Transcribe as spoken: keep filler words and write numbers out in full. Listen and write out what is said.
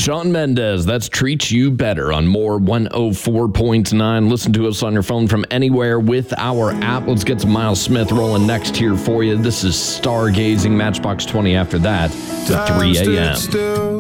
Shawn Mendes, that's Treat You Better on More one oh four point nine. Listen to us on your phone from anywhere with our app. Let's get some Miles Smith rolling next here for you. This is Stargazing, Matchbox twenty after that, at three a.m.